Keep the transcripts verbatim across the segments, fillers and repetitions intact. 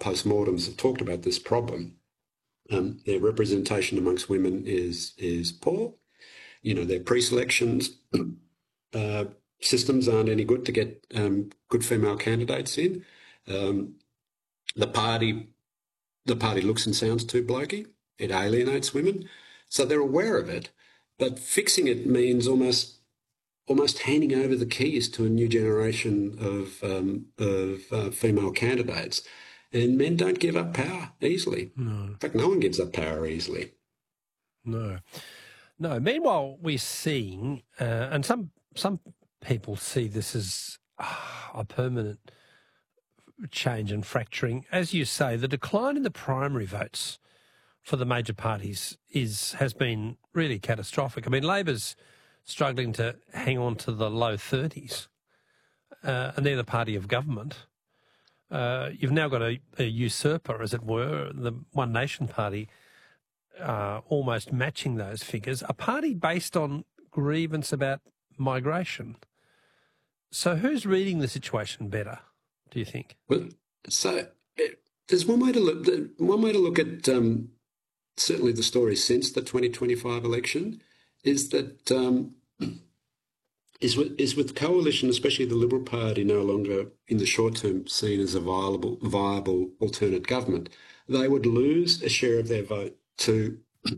post-mortems have talked about this problem. Um, their representation amongst women is is poor. You know, their pre-selections uh, systems aren't any good to get um, good female candidates in. Um, the party, the party looks and sounds too blokey. It alienates women, so they're aware of it. But fixing it means almost almost handing over the keys to a new generation of um, of uh, female candidates. And men don't give up power easily. No. In fact, no one gives up power easily. No. No. Meanwhile, we're seeing, uh, and some some people see this as uh, a permanent change and fracturing. As you say, the decline in the primary votes for the major parties is has been really catastrophic. I mean, Labor's struggling to hang on to the low thirties, uh, and they're the party of government. Uh, you've now got a, a usurper, as it were, the One Nation Party, uh, almost matching those figures, a party based on grievance about migration. So who's reading the situation better, do you think? Well, so it, there's one way to look. One way to look at um, certainly the story since the twenty twenty-five election is that um, is with is with the coalition, especially the Liberal Party, no longer in the short term seen as a viable viable alternate government. They would lose a share of their vote to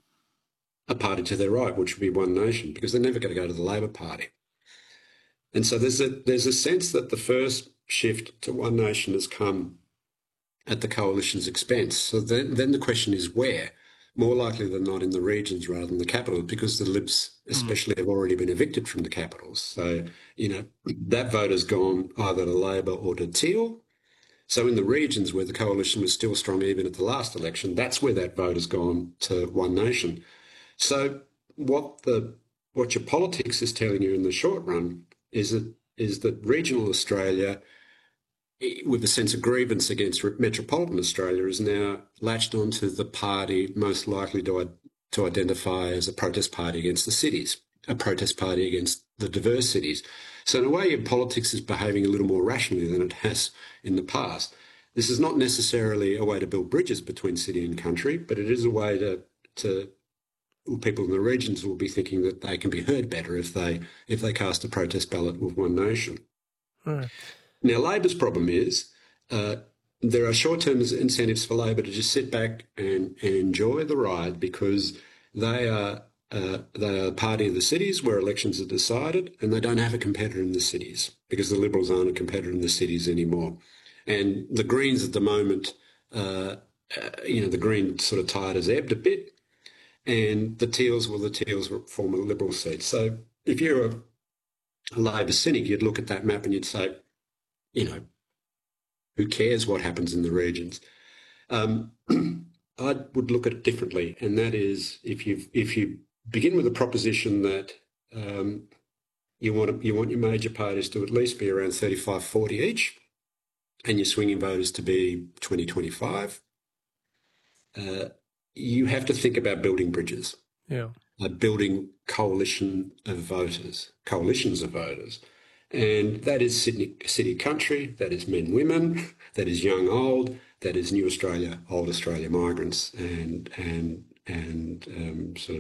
a party to their right, which would be One Nation, because they're never going to go to the Labor Party. And so there's a there's a sense that the first shift to One Nation has come at the coalition's expense. So then, then the question is where? More likely than not in the regions rather than the capital, because the Libs especially mm. have already been evicted from the capitals. So, you know, that vote has gone either to Labor or to Teal. So in the regions where the coalition was still strong even at the last election, that's where that vote has gone to One Nation. So what the what your politics is telling you in the short run is that is that regional Australia, with a sense of grievance against metropolitan Australia, is now latched onto the party most likely to, to identify as a protest party against the cities, a protest party against the diverse cities. So in a way, politics is behaving a little more rationally than it has in the past. This is not necessarily a way to build bridges between city and country, but it is a way to, to people in the regions will be thinking that they can be heard better if they if they cast a protest ballot with One Nation. Right. Now, Labor's problem is uh, there are short-term incentives for Labor to just sit back and, and enjoy the ride, because they are uh, they are party of the cities where elections are decided, and they don't have a competitor in the cities because the Liberals aren't a competitor in the cities anymore. And the Greens at the moment, uh, uh, you know, the Green sort of tide has ebbed a bit, and the Teals, well, the Teals form a Liberal seat. So if you're a, a Labor cynic, you'd look at that map and you'd say, you know, who cares what happens in the regions? Um, I would look at it differently, and that is if you if you begin with a proposition that um, you want you want your major parties to at least be around thirty-five, forty each, and your swinging voters to be twenty, twenty-five, uh, you have to think about building bridges. Yeah, uh, building coalition of voters, coalitions of voters. And that is Sydney city country, that is men, women, that is young, old, that is new Australia, old Australia migrants, and and and um, sort of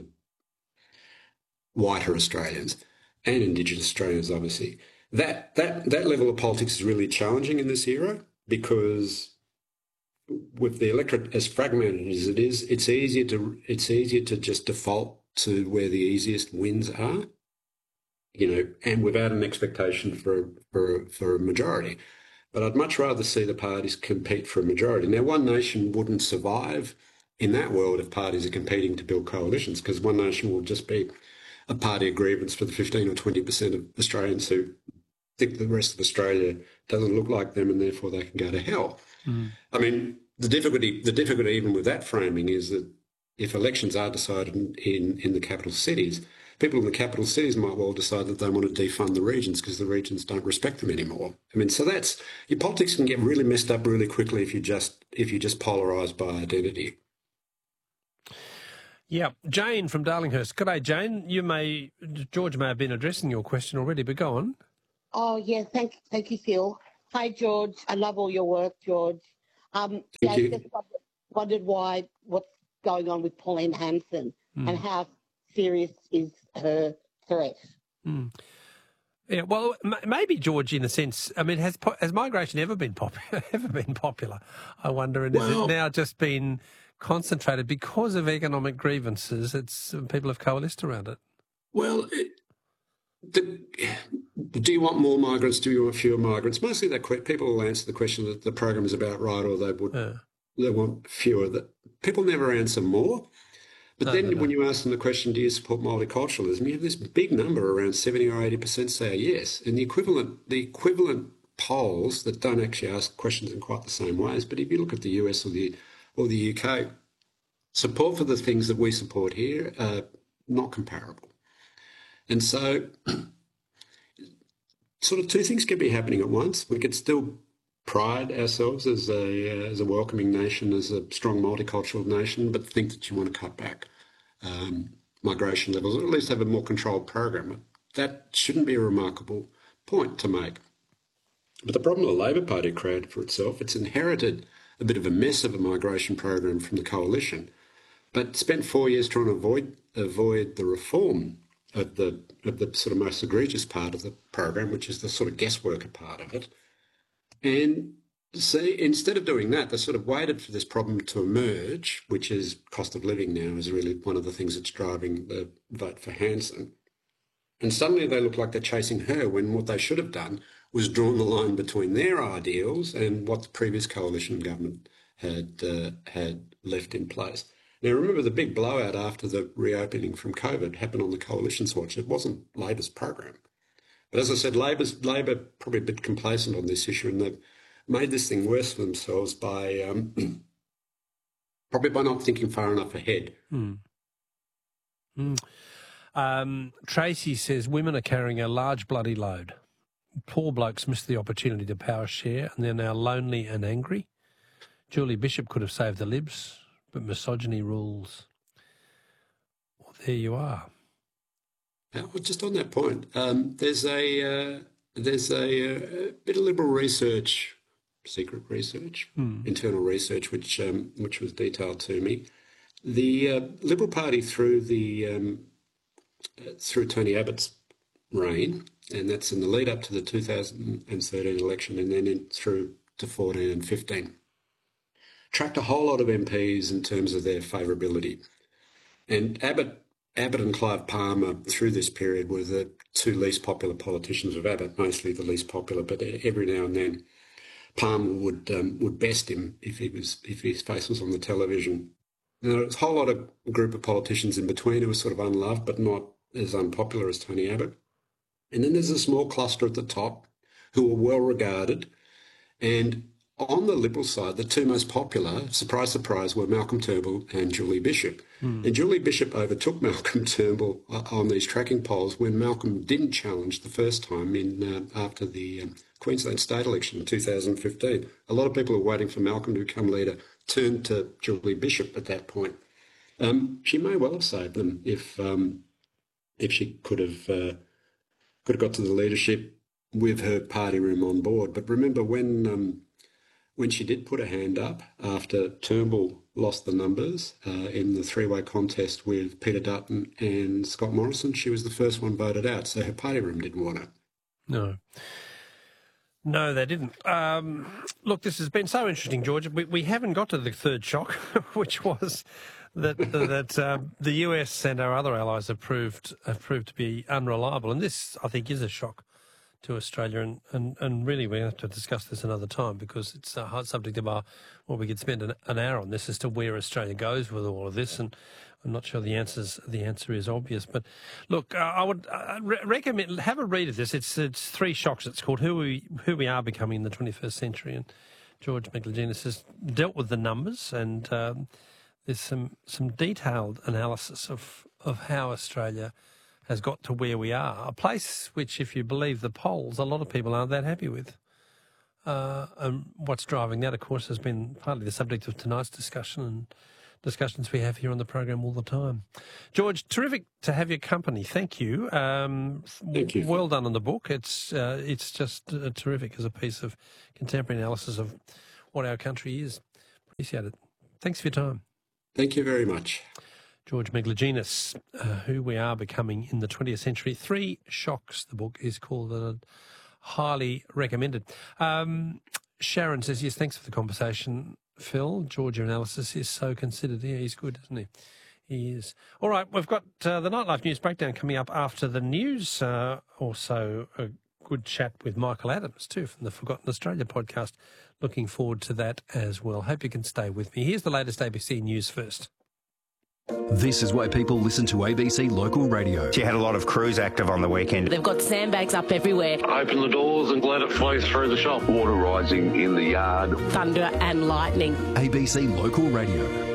whiter Australians and Indigenous Australians, obviously. That that that level of politics is really challenging in this era, because with the electorate as fragmented as it is, it's easier to it's easier to just default to where the easiest wins are. You know, and without an expectation for, for for a majority. But I'd much rather see the parties compete for a majority. Now, One Nation wouldn't survive in that world if parties are competing to build coalitions, because One Nation will just be a party of grievance for the fifteen or twenty percent of Australians who think the rest of Australia doesn't look like them and therefore they can go to hell. Mm. I mean, the difficulty the difficulty even with that framing is that if elections are decided in, in, in the capital cities, people in the capital cities might well decide that they want to defund the regions because the regions don't respect them anymore. I mean, so that's your politics can get really messed up really quickly if you just if you just polarise by identity. Yeah, Jane from Darlinghurst. Good day, Jane. You may George may have been addressing your question already, but go on. Oh yeah, thank thank you, Phil. Hi, George. I love all your work, George. Um, Thank I you. just wondered, wondered why, what's going on with Pauline Hanson mm. and how serious is her threat? Mm. Yeah, well, m- maybe, George, in a sense, I mean, has po- has migration ever been popular? ever been popular? I wonder, and is it Well, now just been concentrated because of economic grievances? It's people have coalesced around it. well, it, the, do you want more migrants? Do you want fewer migrants? Mostly, that que- people will answer the question that the program is about right, or they would Yeah. they want fewer. That people never answer more. But No, then no, no. when you ask them the question, do you support multiculturalism, you have this big number, around seventy or eighty percent say yes. And the equivalent the equivalent polls that don't actually ask questions in quite the same ways, but if you look at the U S or the or the U K, support for the things that we support here are not comparable. And so sort of two things can be happening at once. We could still pride ourselves as a uh, as a welcoming nation, as a strong multicultural nation, but think that you want to cut back um, migration levels, or at least have a more controlled program. That shouldn't be a remarkable point to make. But the problem the Labor Party created for itself, it's inherited a bit of a mess of a migration program from the coalition, but spent four years trying to avoid avoid the reform of the of the sort of most egregious part of the program, which is the sort of guessworker part of it. And see, instead of doing that, they sort of waited for this problem to emerge, which is cost of living now is really one of the things that's driving the vote for Hanson. And suddenly they look like they're chasing her, when what they should have done was drawn the line between their ideals and what the previous coalition government had uh, had left in place. Now, remember, the big blowout after the reopening from COVID happened on the coalition's watch. It wasn't Labor's program. But as I said, Labor's, Labor probably a bit complacent on this issue, and they've made this thing worse for themselves by um, probably by not thinking far enough ahead. Mm. Mm. Um, Tracy says women are carrying a large bloody load. Poor blokes missed the opportunity to power share, and they're now lonely and angry. Julie Bishop could have saved the Libs, but misogyny rules. Well, there you are. Now, just on that point, um, there's a uh, there's a, a bit of liberal research, secret research, mm. internal research, which um, which was detailed to me. The uh, Liberal Party through the um, uh, through Tony Abbott's reign, and that's in the lead up to the two thousand thirteen election, and then in, through to fourteen and fifteen, tracked a whole lot of M Ps in terms of their favourability, and Abbott. Abbott and Clive Palmer through this period were the two least popular politicians of Abbott, mostly the least popular, but every now and then Palmer would um, would best him if he was if his face was on the television. Now, there was a whole lot of group of politicians in between who were sort of unloved but not as unpopular as Tony Abbott. And then there's a small cluster at the top who were well regarded. And on the Liberal side, the two most popular, surprise, surprise, were Malcolm Turnbull and Julie Bishop. Mm. And Julie Bishop overtook Malcolm Turnbull on these tracking polls when Malcolm didn't challenge the first time in uh, after the um, Queensland state election in two thousand fifteen. A lot of people who were waiting for Malcolm to become leader turned to Julie Bishop at that point. Um, she may well have saved them if um, if she could have uh, could have got to the leadership with her party room on board. But remember, when um, when she did put her hand up after Turnbull lost the numbers uh, in the three-way contest with Peter Dutton and Scott Morrison, she was the first one voted out, so her party room didn't want her. No. No, they didn't. Um, look, this has been so interesting, George. We, we haven't got to the third shock, which was that that um, the U S and our other allies have proved have proved to be unreliable, and this, I think, is a shock to Australia, and, and, and really we have to discuss this another time because it's a hard subject of our, well, we could spend an, an hour on this as to where Australia goes with all of this, and I'm not sure the answers the answer is obvious. But look, uh, I would uh, re- recommend, have a read of this. It's it's three shocks. It's called Who We Who We Are Becoming in the twenty-first Century, and George Megalogenis has dealt with the numbers, and um, there's some, some detailed analysis of, of how Australia has got to where we are, a place which, if you believe the polls, a lot of people aren't that happy with. Uh, and what's driving that, of course, has been partly the subject of tonight's discussion and discussions we have here on the program all the time. George, terrific to have your company. Thank you. Um, Thank you. Well done on the book. It's uh, it's just uh, terrific as a piece of contemporary analysis of what our country is. Appreciate it. Thanks for your time. Thank you very much. George Megalogenis, uh, Who We Are Becoming in the twentieth Century. Three Shocks, the book is called, and highly recommended. Um, Sharon says, yes, thanks for the conversation, Phil. George, your analysis is so considered. Yeah, he's good, isn't he? He is. All right, we've got uh, the Nightlife News Breakdown coming up after the news. Uh, also, a good chat with Michael Adams, too, from the Forgotten Australia podcast. Looking forward to that as well. Hope you can stay with me. Here's the latest A B C News first. This is why people listen to A B C Local Radio. She had a lot of crews active on the weekend. They've got sandbags up everywhere. Open the doors and let it flow through the shop. Water rising in the yard. Thunder and lightning. A B C Local Radio.